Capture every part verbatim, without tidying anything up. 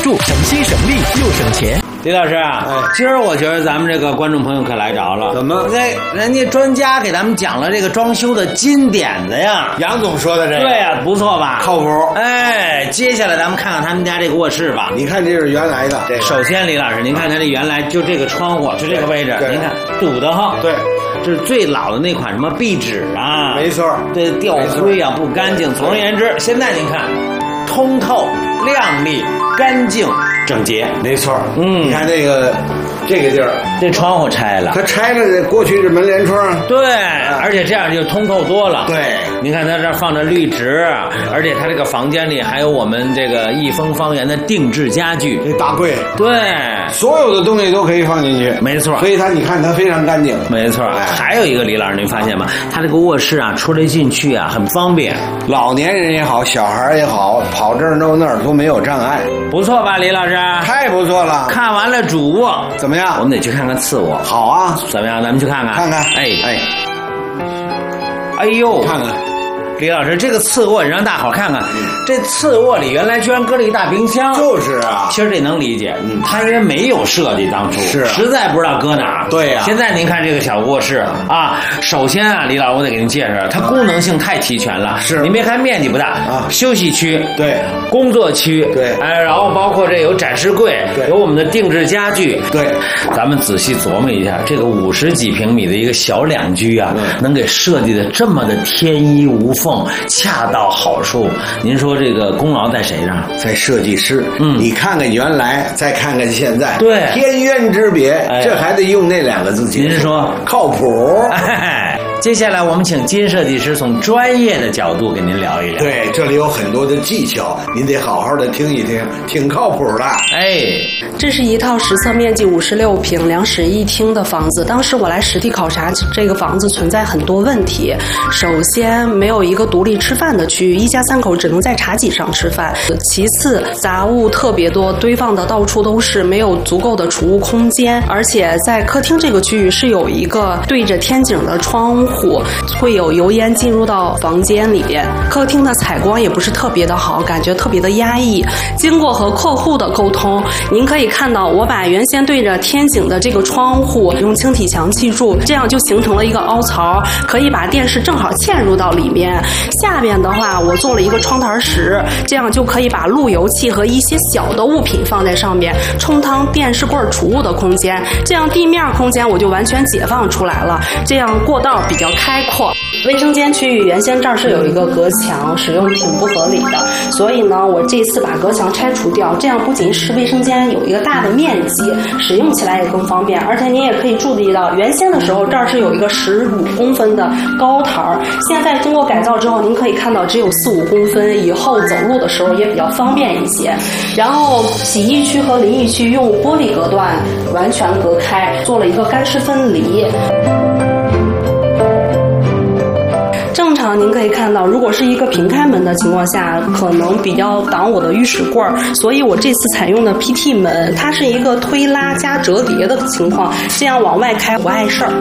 术，省心省力又省钱。 李老师啊，哎，今儿我觉得咱们这个观众朋友可来着了。 怎么？ 这人家专家给咱们讲了这个装修的金点子呀。 杨总说的这个， 对呀、啊，不错吧？ 靠谱。 哎，接下来咱们看看他们家这个卧室吧。 你看这是原来的。这个、 首先，李老师，您看他这原来就这个窗户，就这个位置，您看堵得慌。 对， 这是最老的那款什么壁纸啊。 没错。 对，掉灰啊，不干净。总而言之，现在您看，通透、亮丽、干净。整洁， 没错。 嗯， 你看这个这个地儿， 这窗户拆了， 它拆了，过去是门帘窗。 对，而且这样就通透多了。 对， 你看它这放着绿植，而且它这个房间里还有我们这个益丰方圆的定制家具， 这大柜， 对， 所有的东西都可以放进去， 没错。 所以它你看它非常干净， 没错。哎、还有一个李老师，您发现吗？它这个卧室啊，出来进去啊很方便， 老年人也好，小孩也好，跑这儿弄那儿都没有障碍， 不错吧，李老师？ 太不错了。 看完了主卧怎么样？ 我们得去看看次卧。 好啊， 怎么样？咱们去看看。 看看。 哎哎， 哎呦， 看看。 李老师，这个次卧你让大伙看看，嗯、这次卧里原来居然搁了一大冰箱。 就是啊， 其实这能理解，嗯，他因为没有设计，当初是、啊、 实在不知道搁哪儿。 对呀、啊， 现在您看这个小卧室啊，首先啊，李老师我得给您介绍，它功能性太齐全了。 是， 您别看面积不大啊，休息区， 对， 工作区， 对， 哎，然后包括这有展示柜， 对， 有我们的定制家具， 对， 咱们仔细琢磨一下，这个五十几平米的一个小两居啊，嗯、能给设计的这么的天衣无缝，恰到好处，您说这个功劳在谁上？ 在设计师。 嗯， 你看看原来，再看看现在， 对， 天渊之别， 哎、 这还得用那两个字解释。 您说靠谱？ 哎，接下来我们请金设计师从专业的角度给您聊一聊。 对，这里有很多的技巧，您得好好的听一听，挺靠谱的。 哎， 这是一套实测面积五十六平、两室一厅的房子。当时我来实地考察，这个房子存在很多问题。首先，没有一个独立吃饭的区域，一家三口只能在茶几上吃饭。其次，杂物特别多，堆放的到处都是，没有足够的储物空间。而且在客厅这个区域是有一个对着天井的窗户，会有油烟进入到房间里边。客厅的采光也不是特别的好，感觉特别的压抑。经过和客户的沟通，您可以看到我把原先对着天井的这个窗户用轻体墙砌住，这样就形成了一个凹槽，可以把电视正好嵌入到里面。下边的话我做了一个窗台石，这样就可以把路由器和一些小的物品放在上面，充当电视柜储物的空间。这样地面空间我就完全解放出来了，这样过道比较开阔。卫生间区域原先这儿是有一个隔墙，使用挺不合理的，所以呢我这次把隔墙拆除掉，这样不仅是卫生间有一个大的面积，使用起来也更方便。而且您也可以注意到，原先的时候这儿是有一个十五公分的高台，现在经过改造之后，您可以看到只有四五公分，以后走路的时候也比较方便一些。然后洗衣区和淋浴区用玻璃隔断完全隔开，做了一个干湿分离。正常您可以看到，如果是一个平开门的情况下，可能比较挡我的浴室柜儿，所以我这次采用的 P T 门，它是一个推拉加折叠的情况，这样往外开不碍事儿。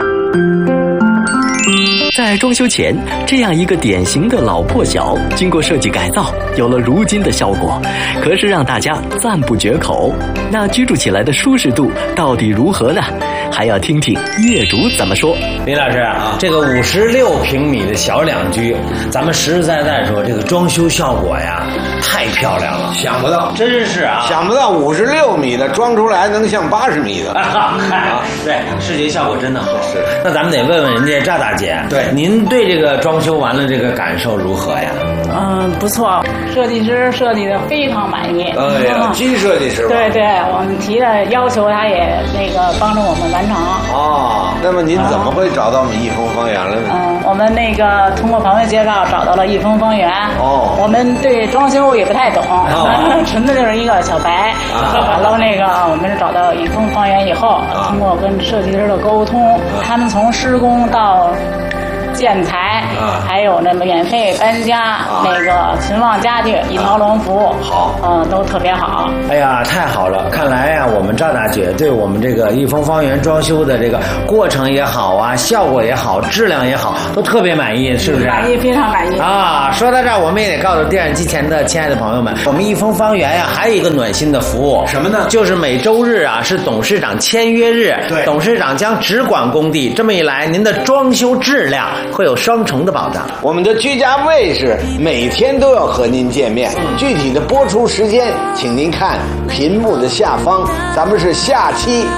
在装修前，这样一个典型的老破小，经过设计改造，有了如今的效果，可是让大家赞不绝口。那居住起来的舒适度到底如何呢？还要听听业主怎么说。 李老师啊，这个五十六平米的小两居，咱们实实在在说，这个装修效果呀，太漂亮了， 想不到， 真是啊， 想不到五十六米的装出来能像八十米的啊！对，视觉效果真的好。 是， 那咱们得问问人家赵大姐， 对， 您对这个装修完了这个感受如何呀？ 嗯，不错，设计师设计的非常满意。 哎呀，金设计师吧？ 对对，我们提的要求，他也那个帮助我们完成。 哦，那么您怎么会找到我们益丰方圆了呢？ 嗯，我们那个通过朋友介绍找到了益丰方圆。 哦， 我们对装修也不太懂，哦、纯的就是一个小白。啊，完了那个我们找到益丰方圆以后，啊、通过跟设计师的沟通，啊、他们从施工到建材， 啊还有那么免费搬家， 啊那个存旺家具一条龙服务， 好嗯，都特别好。 哎呀，太好了！看来呀、我们赵大姐对我们这个益丰方圆装修的这个过程也好啊，效果也好，质量也好，都特别满意，是不是？ 满意，非常满意。 啊，说到这儿，我们也得告诉电视机前的亲爱的朋友们，我们益丰方圆呀、还有一个暖心的服务， 什么呢就是每周日啊是董事长签约日， 对董事长将只管工地，这么一来，您的装修质量会有双重的保障。 我们的居家卫士每天都要和您见面，具体的播出时间，请您看屏幕的下方。咱们是下期